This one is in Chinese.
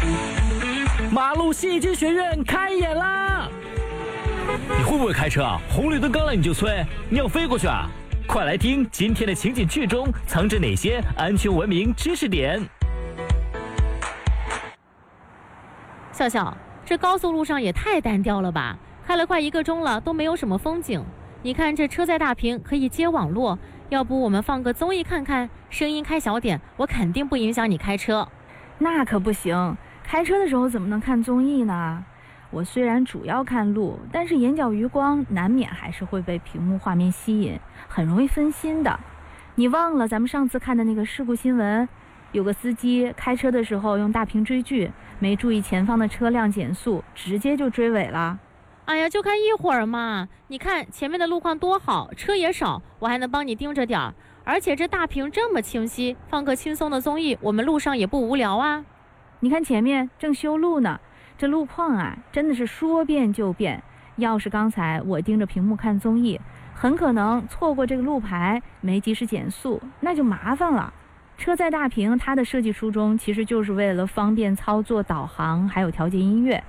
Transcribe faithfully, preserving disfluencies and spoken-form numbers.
马路戏剧学院开演啦！你会不会开车啊？红绿灯刚来你就催，你要飞过去啊？快来听今天的情景剧中藏着哪些安全文明知识点。 笑笑，这高速路上也太单调了吧？开了快一个钟了，都没有什么风景。你看这车载大屏可以接网络，要不我们放个综艺看看，声音开小点，我肯定不影响你开车。 那可不行，开车的时候怎么能看综艺呢？我虽然主要看路，但是眼角余光难免还是会被屏幕画面吸引，很容易分心的。你忘了咱们上次看的那个事故新闻，有个司机开车的时候用大屏追剧，没注意前方的车辆减速，直接就追尾了。 哎呀，就看一会儿嘛！你看前面的路况多好，车也少，我还能帮你盯着点儿。而且这大屏这么清晰，放个轻松的综艺，我们路上也不无聊啊。 你看前面正修路呢，这路况啊，真的是说变就变。要是刚才我盯着屏幕看综艺，很可能错过这个路牌，没及时减速，那就麻烦了。车载大屏它的设计初衷其实就是为了方便操作导航，还有调节音乐。